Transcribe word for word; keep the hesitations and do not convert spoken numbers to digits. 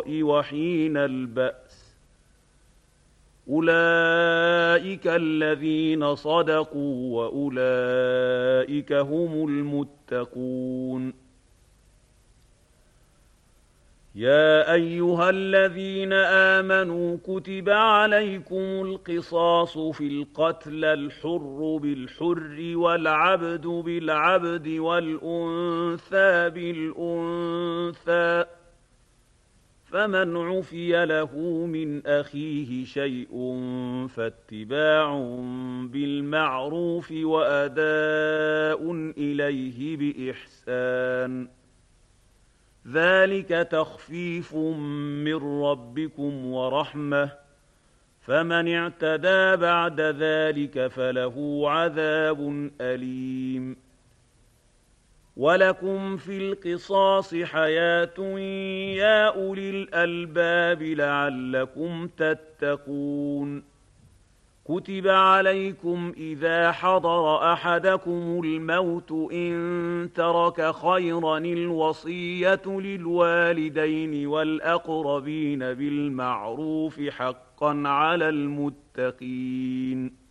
الضراء وحين البأس. أولئك الذين صدقوا وأولئك هم المتقون. يا أيها الذين آمنوا كتب عليكم القصاص في القتلى الحر بالحر والعبد بالعبد والأنثى بالأنثى، فمن عفي له من أخيه شيء فاتباع بالمعروف وأداء إليه بإحسان، ذلك تخفيف من ربكم ورحمة، فمن اعتدى بعد ذلك فله عذاب أليم. ولكم في القصاص حياة يا أولي الألباب لعلكم تتقون. كتب عليكم إذا حضر أحدكم الموت إن ترك خيرا الوصية للوالدين والأقربين بالمعروف حقا على المتقين.